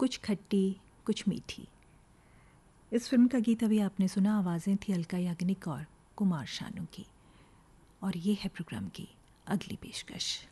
कुछ खट्टी कुछ मीठी। इस फिल्म का गीत अभी आपने सुना, आवाज़ें थी अलका याग्निक और कुमार शानू की। और ये है प्रोग्राम की अगली पेशकश।